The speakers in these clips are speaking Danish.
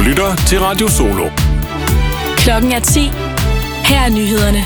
lytter til Radio Solo. Klokken er 10. Her er nyhederne.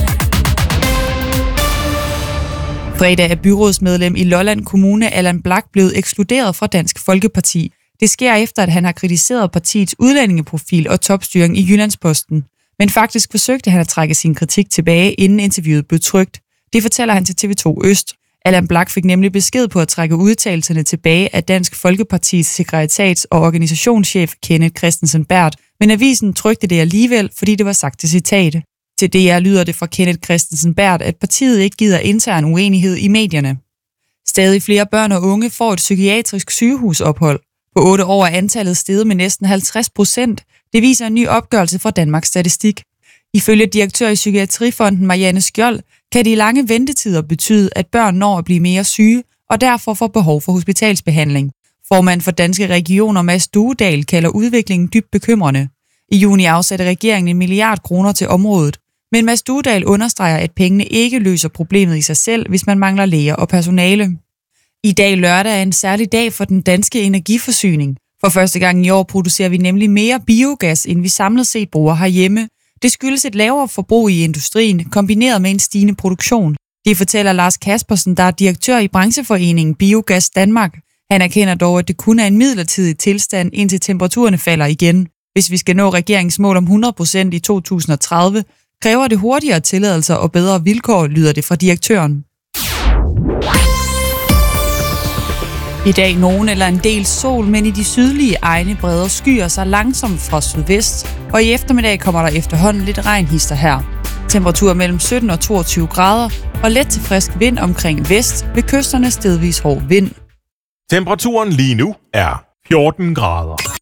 Fredag er byrådsmedlem i Lolland Kommune Allan Blak blevet ekskluderet fra Dansk Folkeparti. Det sker efter, at han har kritiseret partiets udlændingeprofil og topstyring i Jyllandsposten. Men faktisk forsøgte han at trække sin kritik tilbage, inden interviewet blev trykt. Det fortæller han til TV2 Øst. Allan Blak fik nemlig besked på at trække udtalelserne tilbage af Dansk Folkepartis sekretariats- og organisationschef Kenneth Christensen Berth, men avisen trykte det alligevel, fordi det var sagt til citat. Til DR lyder det fra Kenneth Christensen Berth, at partiet ikke gider intern uenighed i medierne. Stadig flere børn og unge får et psykiatrisk sygehusophold. På 8 år er antallet steget med næsten 50%. Det viser en ny opgørelse fra Danmarks Statistik. Ifølge direktør i Psykiatrifonden Marianne Skjold kan de lange ventetider betyde, at børn når at blive mere syge og derfor får behov for hospitalsbehandling. Formand for Danske Regioner Mads Duedal kalder udviklingen dybt bekymrende. I juni afsatte regeringen 1 milliard kroner til området, men Mads Duedal understreger, at pengene ikke løser problemet i sig selv, hvis man mangler læger og personale. I dag lørdag er en særlig dag for den danske energiforsyning. For første gang i år producerer vi nemlig mere biogas, end vi samlet set bruger herhjemme. Det skyldes et lavere forbrug i industrien, kombineret med en stigende produktion. Det fortæller Lars Kaspersen, der er direktør i brancheforeningen Biogas Danmark. Han erkender dog, at det kun er en midlertidig tilstand, indtil temperaturerne falder igen. Hvis vi skal nå regeringsmål om 100% i 2030, kræver det hurtigere tilladelser og bedre vilkår, lyder det fra direktøren. I dag nogen eller en del sol, men i de sydlige egne breder skyer sig langsomt fra sydvest, og i eftermiddag kommer der efterhånden lidt regnhister her. Temperatur mellem 17 og 22 grader, og let til frisk vind omkring vest, ved kysterne stedvis hård vind. Temperaturen lige nu er 14 grader.